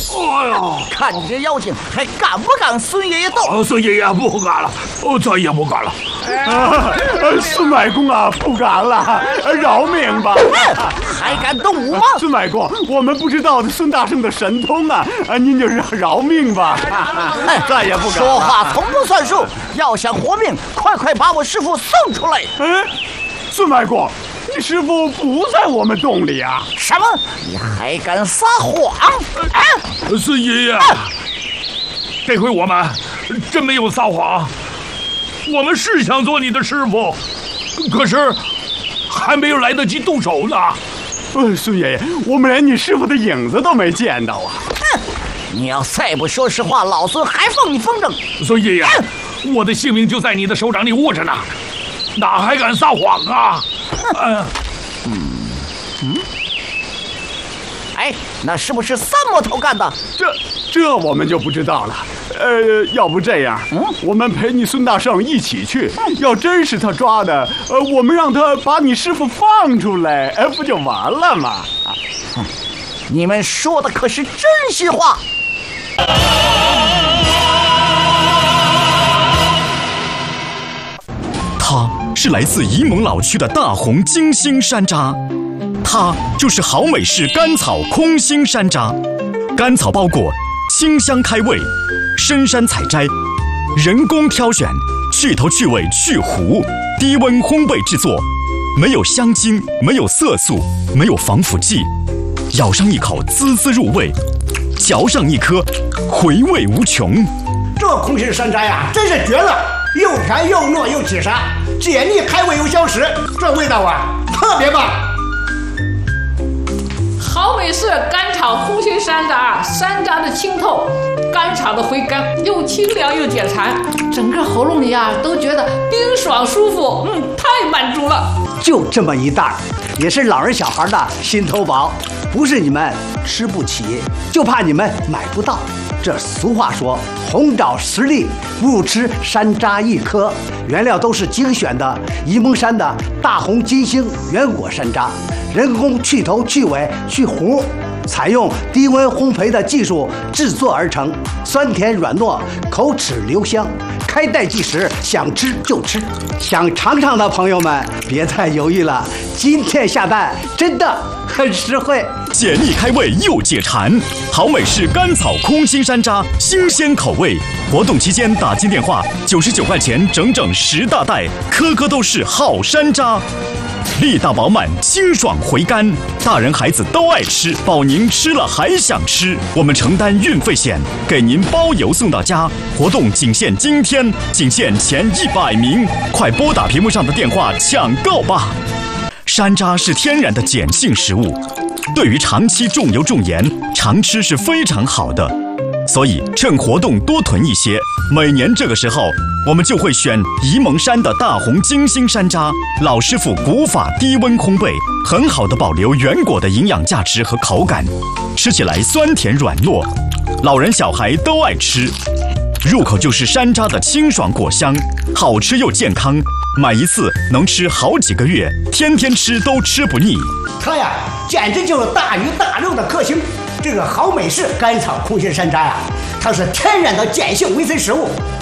哎呦， 看你这妖精，还敢不敢孙爷爷斗？ 孙爷爷不敢了，再也不敢了。 孙外公啊，不敢了，饶命吧！ 还敢动武吗？ 孙外公，我们不知道的孙大圣的神通啊，您就是饶命吧！再也不敢了。 说话从不算数，要想活命，快把我师傅送出来！ 孙外公，你师傅不在我们洞里啊！ 什么？你还敢撒谎？ 孙爷爷，这回我们真没有撒谎，我们是想做你的师傅，可是还没有来得及动手呢。 孙爷爷，我们连你师傅的影子都没见到啊！ 你要再不说实话，老孙还放你风筝！ 孙爷爷，我的性命就在你的手掌里握着呢，哪还敢撒谎啊？ 那是不是三魔头干的？ 这我们就不知道了。要不这样，我们陪你孙大圣一起去。要真是他抓的，我们让他把你师傅放出来，不就完了吗？ 你们说的可是真心话？ 他是来自沂蒙老区的大红金星山楂，它就是好美式甘草空心山楂，甘草包裹，清香开胃，深山采摘，人工挑选，去头去尾去核，低温烘焙制作，没有香精，没有色素，没有防腐剂，咬上一口滋滋入味，嚼上一颗回味无穷。 这空心山楂呀，真是绝了，又甜又糯又起沙，解腻开胃又消食，这味道啊特别棒。 好美式甘草空心山楂，山楂的清透，甘草的回甘，又清凉又解馋，整个喉咙里啊都觉得冰爽舒服，太满足了。 就这么一袋，也是老人小孩的心头宝，不是你们吃不起，就怕你们买不到。这俗话说，红枣10粒，不如吃山楂1颗。原料都是精选的沂蒙山的大红金星原果山楂，人工去头去尾去核，采用低温烘焙的技术制作而成，酸甜软糯，口齿留香，开袋即食，想吃就吃。想尝尝的朋友们别再犹豫了，今天下单真的很实惠， 解腻开胃又解馋，好美式甘草空心山楂，新鲜口味。活动期间打进电话，99块钱整整10大袋，颗颗都是好山楂，力大饱满，清爽回甘，大人孩子都爱吃，保您吃了还想吃。我们承担运费险，给您包邮送到家。活动仅限今天，仅限前100名，快拨打屏幕上的电话抢购吧。山楂是天然的碱性食物，对于长期重油重盐，常吃是非常好的。所以趁活动多囤一些，每年这个时候我们就会选沂蒙山的大红金星山楂，老师傅古法低温烘焙，很好的保留原果的营养价值和口感，吃起来酸甜软糯，老人小孩都爱吃。入口就是山楂的清爽果香，好吃又健康，买一次能吃好几个月，天天吃都吃不腻。 它呀，简直就是大鱼大肉的克星。这个好美式甘草空心山楂呀，它是天然的碱性维 C 食物，